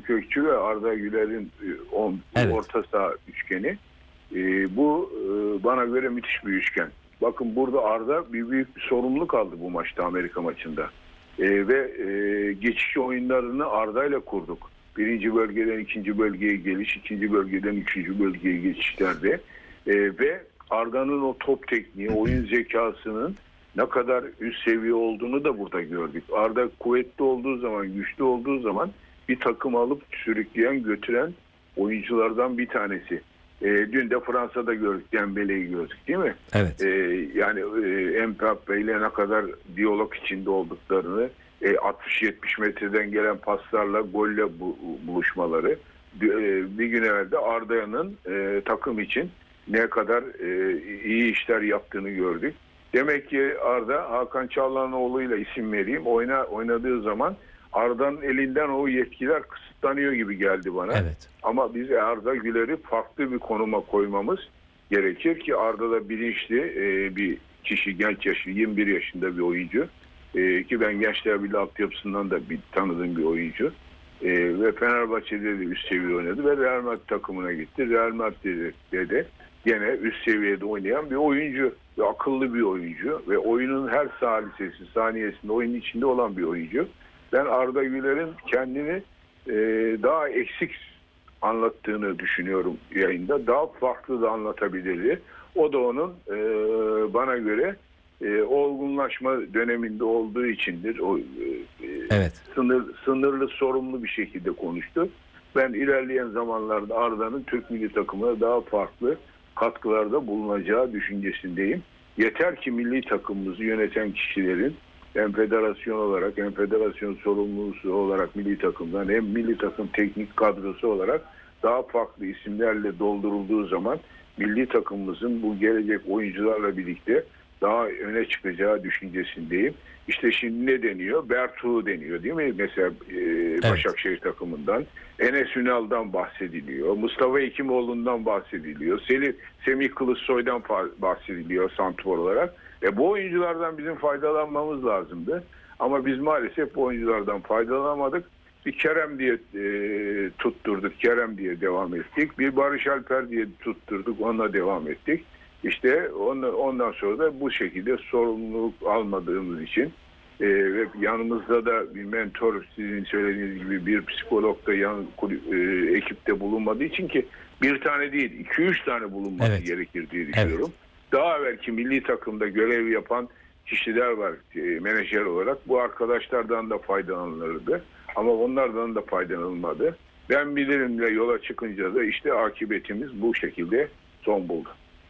Kökçü ve Arda Güler'in Evet. orta saha üçgeni. Bu bana göre müthiş bir üçgen. Bakın burada Arda büyük bir sorumluluk aldı bu maçta, Amerika maçında. Ve geçiş oyunlarını Arda ile kurduk. Birinci bölgeden ikinci bölgeye geliş, ikinci bölgeden üçüncü bölgeye geçişlerde. Ve Arda'nın o top tekniği, oyun zekasının ne kadar üst seviye olduğunu da burada gördük. Arda kuvvetli olduğu zaman, güçlü olduğu zaman bir takım alıp sürükleyen, götüren oyunculardan bir tanesi. Dün de Fransa'da gördük, Dembele'yi gördük değil mi? Evet. Yani Mbappe ile ne kadar diyalog içinde olduklarını, 60-70 metreden gelen paslarla, golle buluşmaları. Bir gün evvel de Arda'nın takım için ne kadar iyi işler yaptığını gördük. Demek ki Arda, Hakan Çalhanoğlu'yla isim vereyim, oynadığı zaman Arda'nın elinden o yetkiler kısıtlanıyor gibi geldi bana. Evet. Ama biz Arda Güler'i farklı bir konuma koymamız gerekir ki Arda da bilinçli bir kişi, genç yaşı, 21 yaşında bir oyuncu. Ki ben Gençler Birliği altyapısından da tanıdığım bir oyuncu. Ve Fenerbahçe'de de üst seviye oynadı ve Real Madrid takımına gitti. Real Madrid'de de gene üst seviyede oynayan bir oyuncu ve akıllı bir oyuncu ve oyunun her salisesi, saniyesinde oyunun içinde olan bir oyuncu. Ben Arda Güler'in kendini daha eksik anlattığını düşünüyorum yayında. Daha farklı da anlatabilirdi. O da onun bana göre olgunlaşma döneminde olduğu içindir. O Evet. sınırlı, sorumlu bir şekilde konuştu. Ben ilerleyen zamanlarda Arda'nın Türk milli takımına daha farklı katkılarda bulunacağı düşüncesindeyim. Yeter ki milli takımımızı yöneten kişilerin hem federasyon olarak hem federasyon sorumlusu olarak milli takımdan hem milli takım teknik kadrosu olarak daha farklı isimlerle doldurulduğu zaman milli takımımızın bu gelecek oyuncularla birlikte daha öne çıkacağı düşüncesindeyim. İşte şimdi ne deniyor? Bertu deniyor değil mi? Mesela Başakşehir takımından. Enes Ünal'dan bahsediliyor. Mustafa Hekimoğlu'ndan bahsediliyor. Semih Kılıçsoy'dan bahsediliyor santrfor olarak. Bu oyunculardan bizim faydalanmamız lazımdı. Ama biz maalesef bu oyunculardan faydalanamadık. Bir Kerem diye tutturduk. Kerem diye devam ettik. Bir Barış Alper diye tutturduk. Onunla devam ettik. İşte ondan sonra da bu şekilde sorumluluk almadığımız için ve yanımızda da bir mentor, sizin söylediğiniz gibi bir psikolog da ekipte bulunmadığı için, ki bir tane değil 2-3 tane bulunması gerekir diye düşünüyorum. Evet. Daha evvelki milli takımda görev yapan kişiler var menajer olarak. Bu arkadaşlardan da faydalanılırdı. Ama onlardan da faydalanılmadı. Ben bilirimle yola çıkınca da işte akıbetimiz bu şekilde son buldu.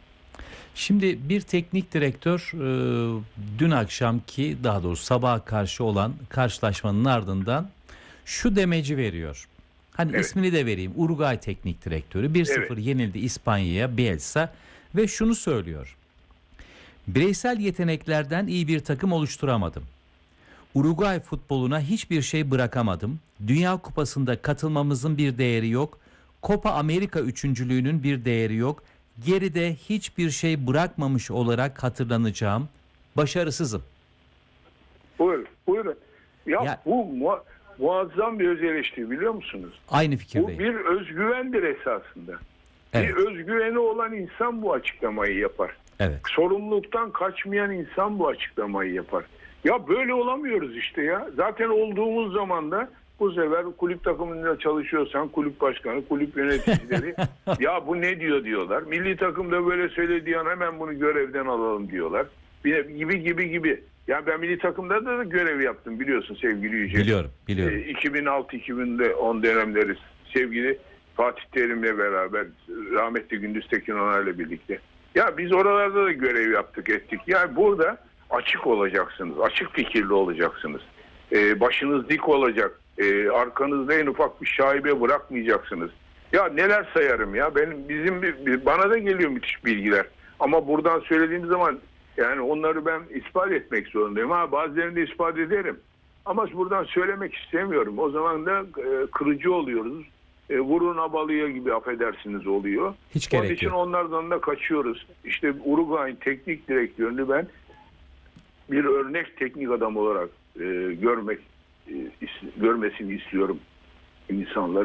Şimdi bir teknik direktör dün akşamki, daha doğrusu sabaha karşı olan karşılaşmanın ardından şu demeci veriyor. Hani ismini de vereyim. Uruguay teknik direktörü 1-0 yenildi İspanya'ya, Bielsa, ve şunu söylüyor. Bireysel yeteneklerden iyi bir takım oluşturamadım. Uruguay futboluna hiçbir şey bırakamadım. Dünya Kupası'nda katılmamızın bir değeri yok. Copa Amerika üçüncülüğünün bir değeri yok. Geride hiçbir şey bırakmamış olarak hatırlanacağım. Başarısızım. Buyurun. Ya bu muazzam bir öz eleştiri, biliyor musunuz? Aynı fikirdeyim. Bu bir özgüvendir esasında. Evet. Bir özgüveni olan insan bu açıklamayı yapar. Evet. Sorumluluktan kaçmayan insan bu açıklamayı yapar. Ya böyle olamıyoruz işte ya. Zaten olduğumuz zaman da bu sefer kulüp takımında çalışıyorsan kulüp başkanı, kulüp yöneticileri ya bu ne diyorlar. Milli takımda böyle söylediği an hemen bunu görevden alalım diyorlar. Gibi. Yani ben milli takımda da görev yaptım, biliyorsun sevgili Yüce. Biliyorum. 2006-2010 dönemleri sevgili Fatih Terim'le beraber, rahmetli Gündüz Tekin Onay'la birlikte. Ya biz oralarda da görev yaptık, ettik. Yani burada açık olacaksınız, açık fikirli olacaksınız. Başınız dik olacak. Arkanızda en ufak bir şaibe bırakmayacaksınız. Ya neler sayarım ya. Bana da geliyor müthiş bilgiler. Ama buradan söylediğim zaman yani onları ben ispat etmek zorundayım. Bazılarını da ispat ederim. Ama buradan söylemek istemiyorum. O zaman da kırıcı oluyoruz. Vurun abalıya gibi, affedersiniz, oluyor. Hiç gerek yok. Onun için onlardan da kaçıyoruz. İşte Uruguay'ın teknik direktörünü ben bir örnek teknik adam olarak görmesini istiyorum insanları.